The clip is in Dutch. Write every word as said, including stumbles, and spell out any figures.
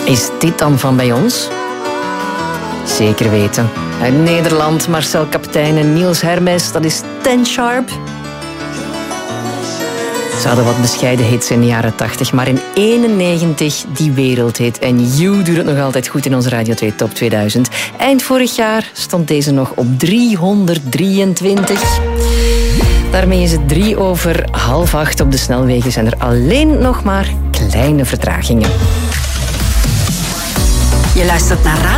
Is dit dan van bij ons? Zeker weten. Uit Nederland, Marcel Kaptein en Niels Hermes, dat is Ten Sharp. Ze hadden wat bescheiden hits in de jaren tachtig, maar in eenennegentig die wereldhit. En You doet het nog altijd goed in onze Radio twee Top tweeduizend. Eind vorig jaar stond deze nog op driehonderddrieëntwintig. Daarmee is het drie over half acht. Op de snelwegen zijn er alleen nog maar kleine vertragingen. Je luistert naar Radio